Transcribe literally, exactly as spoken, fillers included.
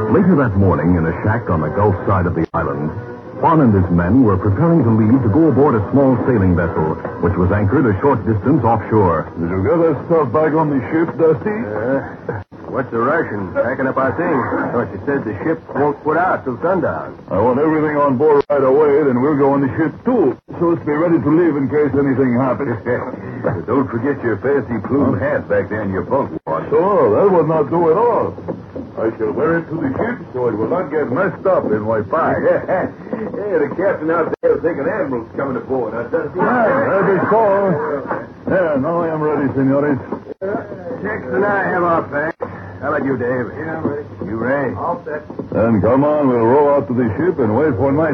Later that morning, in a shack on the Gulf side of the island, Juan and his men were preparing to leave to go aboard a small sailing vessel, which was anchored a short distance offshore. Did you get that stuff back on the ship, Dusty? Uh, what's the rush in packing up our things? Thought you said the ship won't put out till sundown. I want everything on board right away, then we'll go on the ship, too. So let's be ready to leave in case anything happens. Don't forget your fancy plume hat back there in your bunk, Juan. Sure, that would not do at all. I shall wear it to the ship so it will not get messed up in my pack. Hey, the captain out there will think an admiral's coming aboard. Now, does he? Yeah, that'd be so. Yeah, now I am ready, senores. Tex and I have our packs. How about you, Dave? Yeah, I'm ready. You, Ray? All set. Then come on, we'll row out to the ship and wait for night.